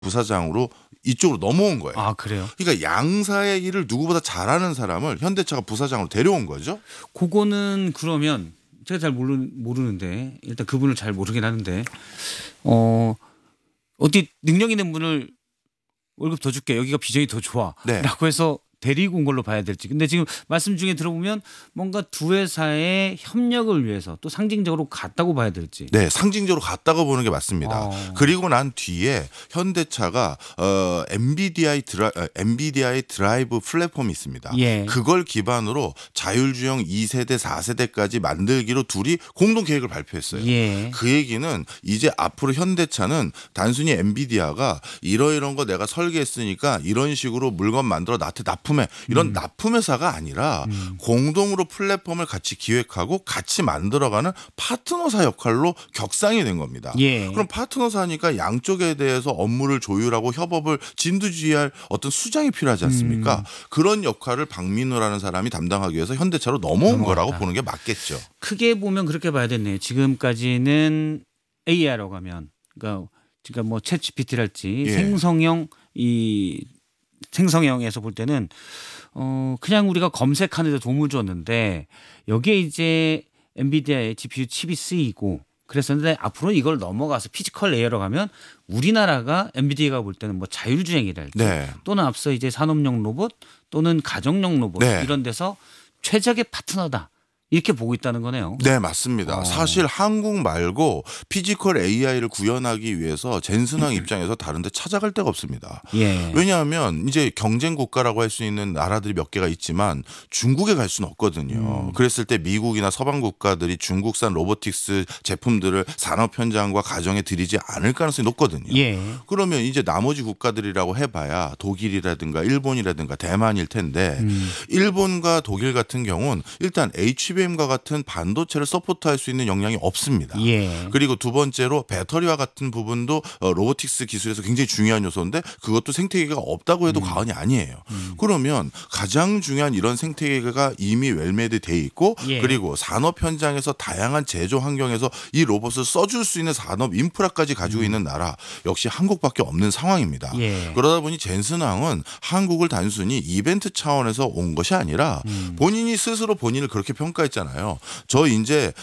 부사장으로 이쪽으로 넘어온 거예요. 아, 그래요? 그러니까 양사의 일을 누구보다 잘하는 사람을 현대차가 부사장으로 데려온 거죠. 그거는 그러면 제가 잘 모르는데 일단 그분을 잘 모르긴 하는데 어디 능력 있는 분을 월급 더 줄게 여기가 비전이 더 좋아라고 네. 해서 데리고 온 걸로 봐야 될지. 근데 지금 말씀 중에 들어보면 뭔가 두 회사의 협력을 위해서 또 상징적으로 갔다고 봐야 될지. 네, 상징적으로 갔다고 보는 게 맞습니다. 그리고 난 뒤에 현대차가 엔비디아의 드라이브 플랫폼이 있습니다. 예. 그걸 기반으로 자율주행 2세대, 4세대까지 만들기로 둘이 공동 계획을 발표했어요. 예. 그 얘기는 이제 앞으로 현대차는 단순히 엔비디아가 이러이런 거 내가 설계했으니까 이런 식으로 물건 만들어 나한테 납품해 이런 납품회사가 아니라 공동으로 플랫폼을 같이 기획하고 같이 만들어가는 파트너사 역할로 격상이 된 겁니다. 예. 그럼 파트너사니까 양쪽에 대해서 업무를 조율하고 협업을 진두지휘할 어떤 수장이 필요하지 않습니까? 그런 역할을 박민우라는 사람이 담당하기 위해서 현대차로 넘어온 거라고 보는 게 맞겠죠. 크게 보면 그렇게 봐야 되네요. 지금까지는 AI라고 하면 그러니까 뭐 챗GPT랄지 예. 생성형에서 볼 때는 그냥 우리가 검색하는 데 도움을 줬는데 여기에 이제 엔비디아의 GPU 칩이 쓰이고 그랬었는데 앞으로 이걸 넘어가서 피지컬 레이어로 가면 우리나라가 엔비디아가 볼 때는 뭐 자율주행이랄지 네. 또는 앞서 이제 산업용 로봇 또는 가정용 로봇 네. 이런 데서 최적의 파트너다. 이렇게 보고 있다는 거네요. 네, 맞습니다. 사실 한국 말고 피지컬 AI를 구현하기 위해서 젠슨왕 입장에서 다른 데 찾아갈 데가 없습니다. 예. 왜냐하면 이제 경쟁 국가라고 할 수 있는 나라들이 몇 개가 있지만 중국에 갈 수는 없거든요. 그랬을 때 미국이나 서방 국가들이 중국산 로보틱스 제품들을 산업 현장과 가정에 들이지 않을 가능성이 높거든요. 예. 그러면 이제 나머지 국가들이라고 해봐야 독일이라든가 일본이라든가 대만일 텐데 일본과 독일 같은 경우는 일단 HBM과 같은 반도체를 서포트할 수 있는 역량이 없습니다. 예. 그리고 두 번째로 배터리와 같은 부분도 로보틱스 기술에서 굉장히 중요한 요소인데 그것도 생태계가 없다고 해도 과언이 아니에요. 그러면 가장 중요한 이런 생태계가 이미 웰메이드 돼 있고 예. 그리고 산업 현장에서 다양한 제조 환경에서 이 로봇을 써줄 수 있는 산업 인프라까지 가지고 있는 나라 역시 한국밖에 없는 상황입니다. 예. 그러다 보니 젠슨왕은 한국을 단순히 이벤트 차원에서 온 것이 아니라 본인이 스스로 본인을 그렇게 평가했잖아요. 저 이제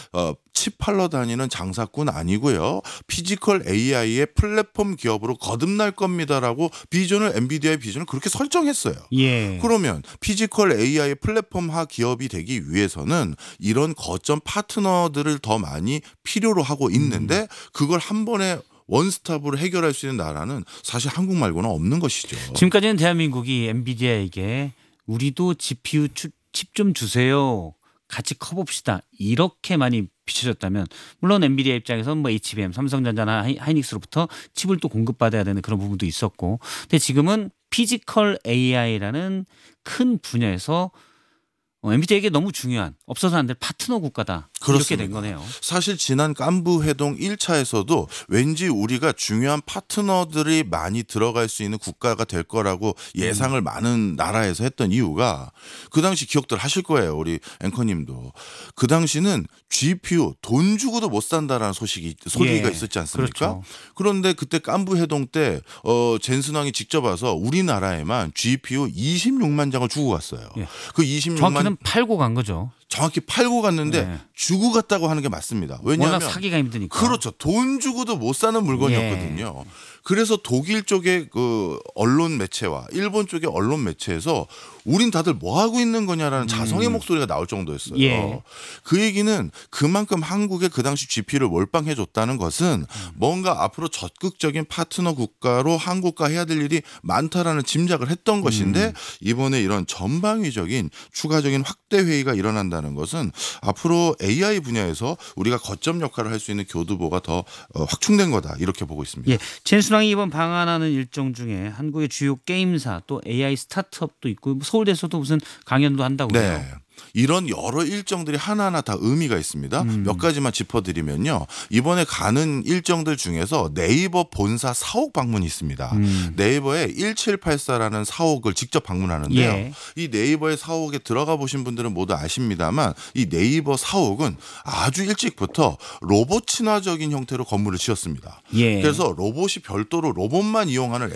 칩 팔러 다니는 장사꾼 아니고요. 피지컬 AI의 플랫폼 기업으로 거듭날 겁니다라고 비전을 엔비디아의 비전을 그렇게 설정했어요. 예. 그러면 피지컬 AI의 플랫폼화 기업이 되기 위해서는 이런 거점 파트너들을 더 많이 필요로 하고 있는데 그걸 한 번에 원스톱으로 해결할 수 있는 나라는 사실 한국 말고는 없는 것이죠. 지금까지는 대한민국이 엔비디아에게 우리도 GPU 칩 좀 주세요. 같이 커봅시다. 이렇게 많이 비춰졌다면 물론 엔비디아 입장에서는 뭐 HBM, 삼성전자나 하이닉스로부터 칩을 또 공급받아야 되는 그런 부분도 있었고 근데 지금은 피지컬 AI라는 큰 분야에서 엔비디아에게 너무 중요한 없어서 안 될 파트너 국가다. 그렇습니다. 이렇게 된 거네요. 사실 지난 깐부 회동 1차에서도 왠지 우리가 중요한 파트너들이 많이 들어갈 수 있는 국가가 될 거라고 예상을 많은 나라에서 했던 이유가 그 당시 기억들 하실 거예요. 우리 앵커님도. 그 당시는 GPU 돈 주고도 못 산다라는 소리가 있었지 않습니까? 그렇죠. 그런데 그때 깐부 회동 때 젠슨왕이 직접 와서 우리나라에만 GPU 26만 장을 주고 갔어요. 예. 그 26만 정확히는 팔고 간 거죠. 정확히 팔고 갔는데 네. 주고 갔다고 하는 게 맞습니다. 왜냐하면 워낙 사기가 힘드니까. 그렇죠. 돈 주고도 못 사는 물건이었거든요. 그래서 독일 쪽의 그 언론 매체와 일본 쪽의 언론 매체에서 우린 다들 뭐 하고 있는 거냐라는 자성의 목소리가 나올 정도였어요. 예. 그 얘기는 그만큼 한국에 그 당시 GPU를 몰빵해 줬다는 것은 뭔가 앞으로 적극적인 파트너 국가로 한국과 해야 될 일이 많다라는 짐작을 했던 것인데 이번에 이런 전방위적인 추가적인 확대 회의가 일어난다는 것은 앞으로 AI 분야에서 우리가 거점 역할을 할 수 있는 교두보가 더 확충된 거다 이렇게 보고 있습니다. 예, 젠슨왕이 이번 방한하는 일정 중에 한국의 주요 게임사 또 AI 스타트업도 있고 서울대에서도 무슨 강연도 한다고요. 네. 이런 여러 일정들이 하나하나 다 의미가 있습니다. 몇 가지만 짚어드리면요. 이번에 가는 일정들 중에서 네이버 본사 사옥 방문이 있습니다. 네이버의 1784라는 사옥을 직접 방문하는데요. 예. 이 네이버의 사옥에 들어가 보신 분들은 모두 아십니다만 이 네이버 사옥은 아주 일찍부터 로봇 친화적인 형태로 건물을 지었습니다. 예. 그래서 로봇이 별도로 로봇만 이용하는